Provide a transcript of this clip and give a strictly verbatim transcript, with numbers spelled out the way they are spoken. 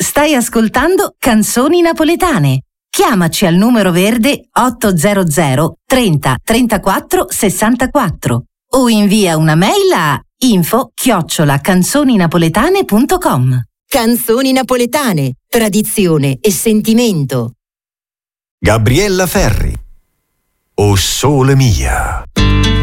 Stai ascoltando Canzoni Napoletane. Chiamaci al numero verde ottocento trenta trentaquattro sessantaquattro o invia una mail a info chiocciola canzoninapoletane punto com. Canzoni Napoletane, tradizione e sentimento. Gabriella Ferri, O Sole Mia.